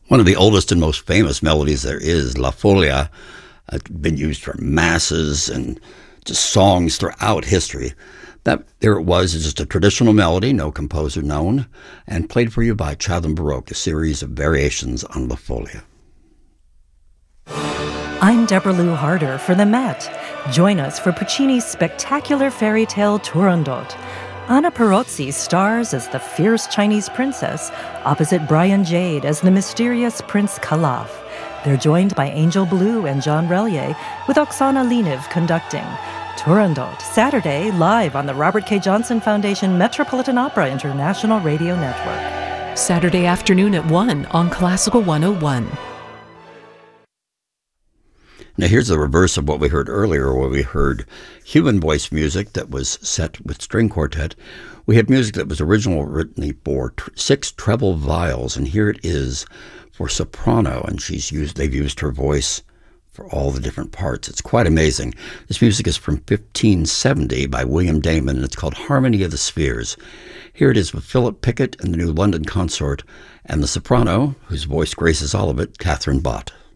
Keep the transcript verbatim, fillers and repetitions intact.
One of the oldest and most famous melodies there is, La Folia. It's been used for masses and just songs throughout history. That there it was, it's just a traditional melody, no composer known, and played for you by Child and Baroque, a series of variations on La Folia. I'm Deborah Lou Harder for the Met. Join us for Puccini's spectacular fairy tale Turandot. Anna Perozzi stars as the fierce Chinese princess, opposite Brian Jade as the mysterious Prince Calaf. They're joined by Angel Blue and John Relier, with Oksana Leniv conducting. Turandot, Saturday, live on the Robert K. Johnson Foundation Metropolitan Opera International Radio Network. Saturday afternoon at one on Classical one oh one. Now here's the reverse of what we heard earlier, where we heard human voice music that was set with string quartet. We have music that was originally written for t- six treble viols, and here it is for soprano, and she's used they've used her voice for all the different parts. It's quite amazing. This music is from fifteen seventy by William Damon, and it's called Harmony of the Spheres. Here it is with Philip Pickett and the New London Consort, and the soprano, whose voice graces all of it, Catherine Bott.